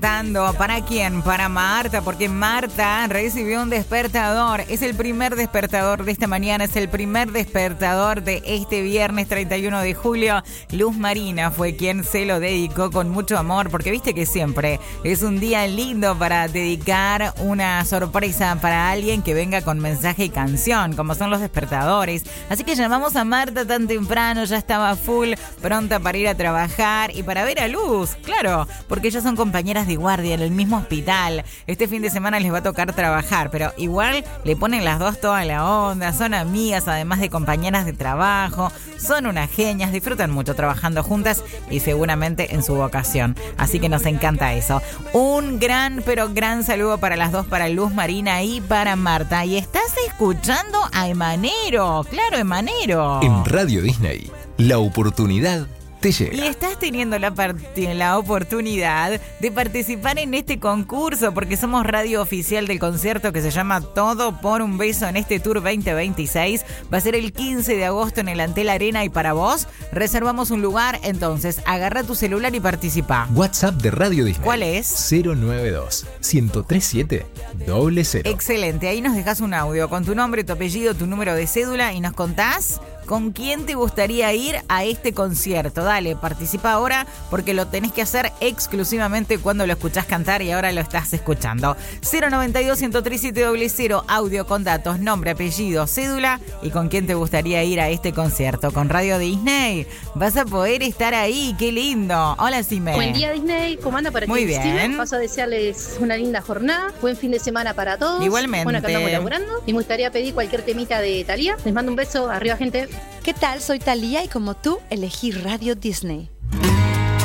¿Para quién? Para Marta, porque Marta recibió un despertador. Es el primer despertador de esta mañana, es el primer despertador de este viernes 31 de julio. Luz Marina fue quien se lo dedicó con mucho amor, porque viste que siempre es un día lindo para dedicar una sorpresa para alguien que venga con mensaje y canción, como son los despertadores. Así que llamamos a Marta tan temprano, ya estaba full, pronta para ir a trabajar y para ver a Luz, claro, porque ellas son compañeras de guardia en el mismo hospital. Este fin de semana les va a tocar trabajar, pero igual le ponen las dos toda la onda, son amigas, además de compañeras de trabajo, son unas genias, disfrutan mucho trabajando juntas y seguramente en su vocación. Así que nos encanta eso. Un gran, pero gran saludo para las dos, para Luz Marina y para Marta. Y estás escuchando a Emanero, claro, Emanero. En Radio Disney, la oportunidad te llega. Y estás teniendo la oportunidad de participar en este concurso porque somos radio oficial del concierto que se llama Todo por un Beso en este Tour 2026. Va a ser el 15 de agosto en el Antel Arena y para vos reservamos un lugar. Entonces, agarra tu celular y participa. WhatsApp de Radio Disney. ¿Cuál es? 092-1037-00. Excelente, ahí nos dejas un audio con tu nombre, tu apellido, tu número de cédula y nos contás con quién te gustaría ir a este concierto. Dale, participa ahora porque lo tenés que hacer exclusivamente cuando lo escuchás cantar y ahora lo estás escuchando. 092-103-700, audio con datos, nombre, apellido, cédula y con quién te gustaría ir a este concierto. Con Radio Disney vas a poder estar ahí, qué lindo. Hola, Sime. Buen día, Disney, ¿cómo anda para ti? Muy bien. Paso a desearles una linda jornada, buen fin de semana para todos. Igualmente. Bueno, acá estamos laburando y me gustaría pedir cualquier temita de Thalía. Les mando un beso, arriba gente. ¿Qué tal? Soy Thalía y como tú elegí Radio Disney.